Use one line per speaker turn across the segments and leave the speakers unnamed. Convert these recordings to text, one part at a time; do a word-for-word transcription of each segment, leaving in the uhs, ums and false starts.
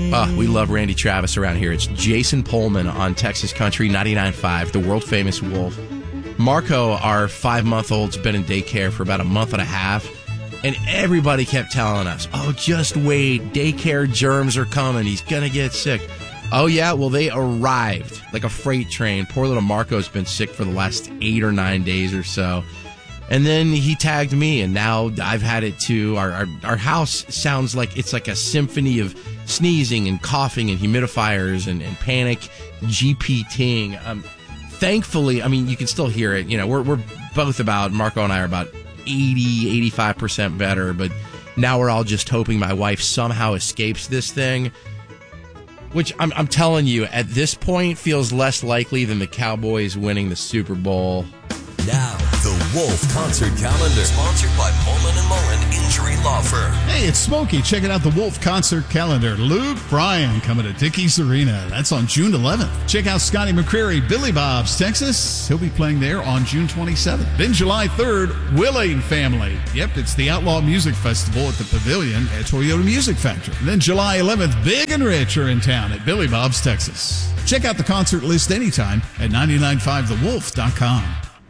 Uh, we love Randy Travis around here. It's Jason Pullman on Texas Country ninety-nine point five, the world-famous Wolf. Marco, our five-month-old's been in daycare for about a month and a half, and everybody kept telling us, oh, just wait, daycare germs are coming. He's going to get sick. Oh, yeah? Well, they arrived like a freight train. Poor little Marco's been sick for the last eight or nine days or so. And then he tagged me, and now I've had it too. Our, our our house sounds like it's like a symphony of sneezing and coughing and humidifiers and, and panic GPTing. Um, thankfully, I mean, you can still hear it. You know, we're we're both about, Marco and I are about eighty, eighty-five percent better, but now we're all just hoping my wife somehow escapes this thing, which I'm, I'm telling you, at this point, feels less likely than the Cowboys winning the Super Bowl.
Now, the Wolf Concert Calendar, sponsored by Mullen and Mullen Injury Law Firm.
Hey, it's Smokey checking out the Wolf Concert Calendar. Luke Bryan coming to Dickies Arena. That's on June eleventh. Check out Scotty McCreery, Billy Bob's, Texas. He'll be playing there on June twenty-seventh. Then July third, Willing Family. Yep, it's the Outlaw Music Festival at the Pavilion at Toyota Music Factory. Then July eleventh, Big and Rich are in town at Billy Bob's, Texas. Check out the concert list anytime at nine nine five the wolf dot com.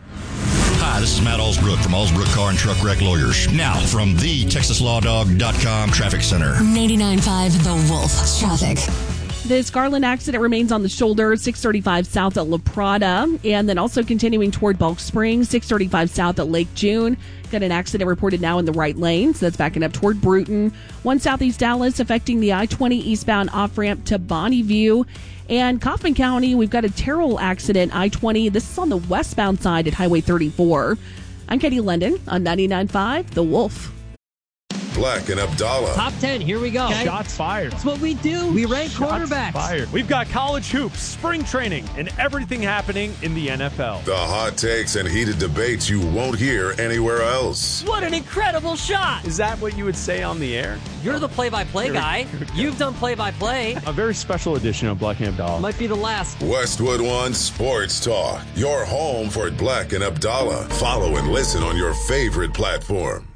Hi, this is Matt Allsbrook from Allsbrook Car and Truck Wreck Lawyers. Now, from the Texas Law Dog dot com Traffic Center.
ninety-nine point five The Wolf. Traffic.
This Garland accident remains on the shoulder, six thirty-five south at La Prada, and then also continuing toward Bulk Springs, six thirty-five south at Lake June. Got an accident reported now in the right lane, so that's backing up toward Bruton. One southeast Dallas affecting the I twenty eastbound off-ramp to Bonneview. And Kaufman County, we've got a Terrell accident, I twenty. This is on the westbound side at Highway thirty-four. I'm Katie London on ninety-nine point five The Wolf.
Black and Abdallah.
Top ten, here we go.
Okay. Shots fired.
That's what we do. We rank
Shots
quarterbacks.
Fired. We've got college hoops, spring training, and everything happening in the N F L.
The hot takes and heated debates you won't hear anywhere else.
What an incredible shot.
Is that what you would say on the air?
You're the play-by-play guy. You've done play-by-play.
A very special edition of Black and Abdallah.
Might be the last.
Westwood One Sports Talk. Your home for Black and Abdallah. Follow and listen on your favorite platform.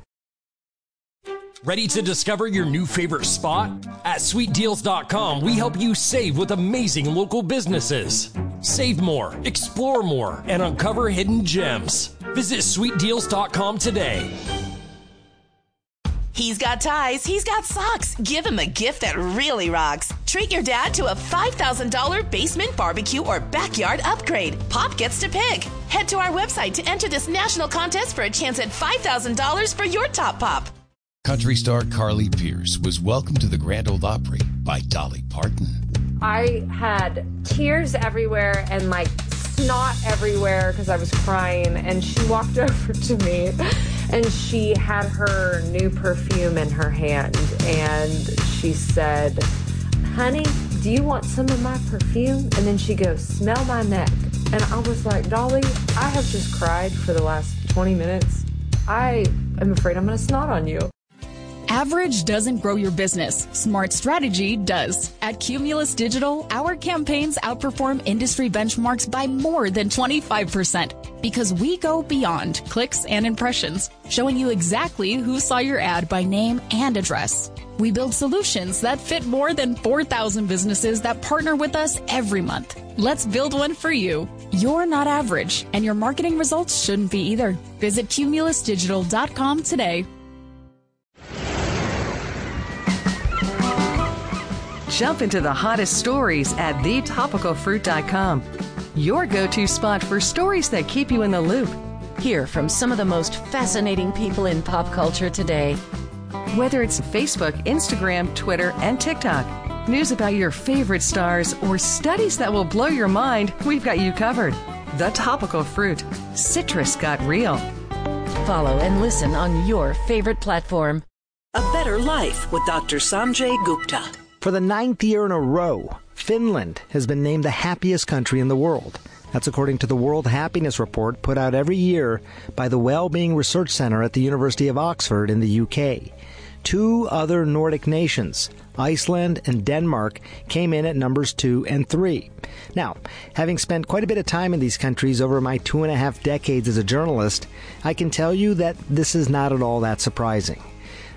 Ready to discover your new favorite spot? At sweet deals dot com, we help you save with amazing local businesses. Save more, explore more, and uncover hidden gems. Visit sweet deals dot com today.
He's got ties, he's got socks. Give him a gift that really rocks. Treat your dad to a five thousand dollars basement barbecue or backyard upgrade. Pop gets to pick. Head to our website to enter this national contest for a chance at five thousand dollars for your top pop.
Country star Carly Pearce was welcomed to the Grand Ole Opry by Dolly Parton.
I had tears everywhere and like snot everywhere because I was crying, and she walked over to me and she had her new perfume in her hand and she said, "Honey, do you want some of my perfume?" And then she goes, "Smell my neck." And I was like, "Dolly, I have just cried for the last twenty minutes. I am afraid I'm going to snot on you."
Average doesn't grow your business. Smart strategy does. At Cumulus Digital, our campaigns outperform industry benchmarks by more than twenty-five percent because we go beyond clicks and impressions, showing you exactly who saw your ad by name and address. We build solutions that fit more than four thousand businesses that partner with us every month. Let's build one for you. You're not average, and your marketing results shouldn't be either. Visit cumulus digital dot com today.
Jump into the hottest stories at the topical fruit dot com. Your go-to spot for stories that keep you in the loop.
Hear from some of the most fascinating people in pop culture today.
Whether it's Facebook, Instagram, Twitter, and TikTok, news about your favorite stars, or studies that will blow your mind, we've got you covered. The Topical Fruit. Citrus got real.
Follow and listen on your favorite platform.
A Better Life with Doctor Sanjay Gupta.
For the ninth year in a row, Finland has been named the happiest country in the world. That's according to the World Happiness Report put out every year by the Wellbeing Research Center at the University of Oxford in the U K. Two other Nordic nations, Iceland and Denmark, came in at numbers two and three. Now, having spent quite a bit of time in these countries over my two and a half decades as a journalist, I can tell you that this is not at all that surprising.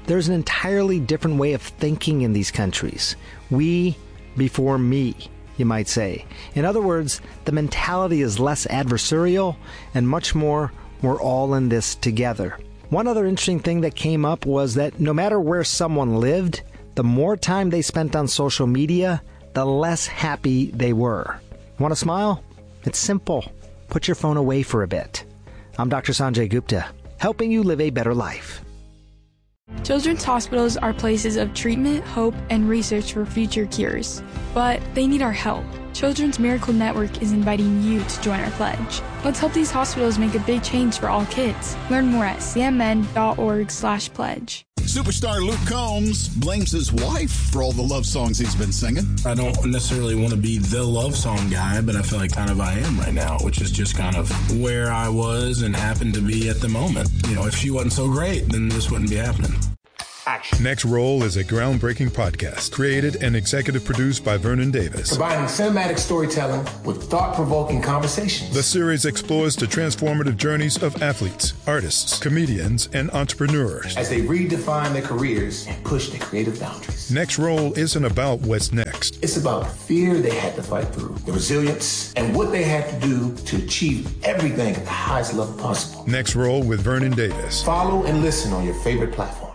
There's an entirely different way of thinking in these countries. We before me, you might say. In other words, the mentality is less adversarial and much more, we're all in this together. One other interesting thing that came up was that no matter where someone lived, the more time they spent on social media, the less happy they were. Want to smile? It's simple. Put your phone away for a bit. I'm Doctor Sanjay Gupta, helping you live a better life.
Children's hospitals are places of treatment, hope, and research for future cures. But they need our help. Children's Miracle Network is inviting you to join our pledge. Let's help these hospitals make a big change for all kids. Learn more at c m n dot org slash pledge.
Superstar Luke Combs blames his wife for all the love songs he's been singing.
I don't necessarily want to be the love song guy, but I feel like kind of I am right now, which is just kind of where I was and happened to be at the moment. You know, if she wasn't so great, then this wouldn't be happening.
Action. Next Roll is a groundbreaking podcast created and executive produced by Vernon Davis.
Combining cinematic storytelling with thought-provoking conversations.
The series explores the transformative journeys of athletes, artists, comedians, and entrepreneurs
as they redefine their careers and push their creative boundaries.
Next Roll isn't about what's next.
It's about the fear they had to fight through, the resilience, and what they had to do to achieve everything at the highest level possible.
Next Roll with Vernon Davis.
Follow and listen on your favorite platform.